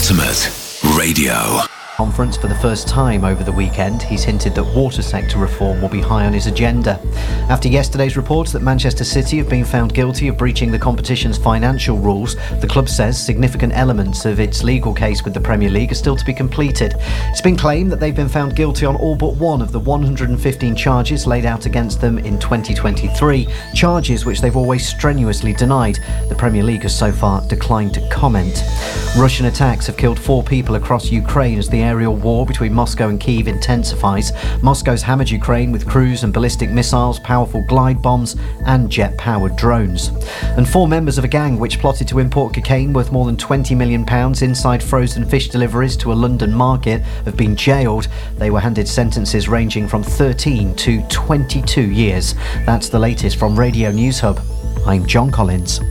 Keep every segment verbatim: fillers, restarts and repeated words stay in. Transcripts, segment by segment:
Ultimate Radio. Conference for the first time over the weekend. He's hinted that water sector reform will be high on his agenda. After yesterday's reports that Manchester City have been found guilty of breaching the competition's financial rules, the club says significant elements of its legal case with the Premier League are still to be completed. It's been claimed that they've been found guilty on all but one of the one hundred fifteen charges laid out against them in twenty twenty-three, charges which they've always strenuously denied. The Premier League has so far declined to comment. Russian attacks have killed four people across Ukraine as the aerial war between Moscow and Kyiv intensifies. Moscow's hammered Ukraine with cruise and ballistic missiles, powerful glide bombs and jet-powered drones. And four members of a gang which plotted to import cocaine worth more than twenty million pounds inside frozen fish deliveries to a London market have been jailed. They were handed sentences ranging from thirteen to twenty-two years. That's the latest from Radio News Hub. I'm John Collins.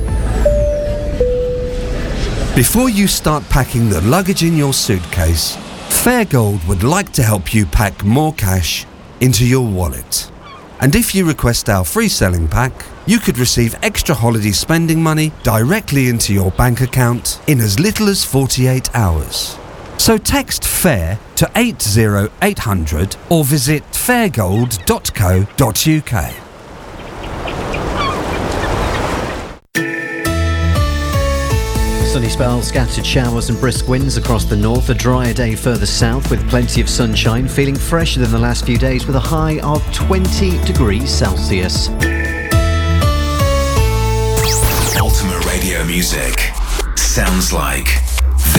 Before you start packing the luggage in your suitcase, Fairgold would like to help you pack more cash into your wallet. And if you request our free selling pack, you could receive extra holiday spending money directly into your bank account in as little as forty-eight hours. So text FAIR to eight zero eight hundred or visit fairgold dot co dot uk. Sunny spells, scattered showers and brisk winds across the north. A drier day further south with plenty of sunshine. Feeling fresher than the last few days with a high of twenty degrees Celsius. Ultimate Radio music sounds like